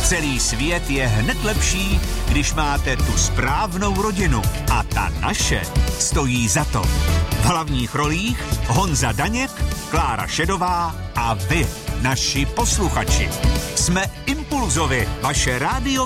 Celý svět je hned lepší, když máte tu správnou rodinu. A ta naše stojí za to. V hlavních rolích Honza Daněk, Klára Šedová a vy, naši posluchači. Jsme Impulzovi, vaše rádiové